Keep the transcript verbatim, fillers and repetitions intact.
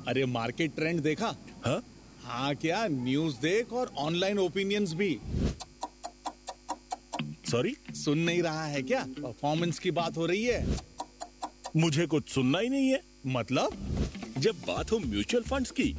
अरे market trend देखा? हाँ हाँ क्या, न्यूज़ देख और ऑनलाइन ओपिनियंस भी। सॉरी, सुन नहीं रहा है क्या? परफॉर्मेंस की बात हो रही है। मुझे कुछ सुनना ही नहीं है। मतलब? जब बात हो म्यूचुअल फंड्स की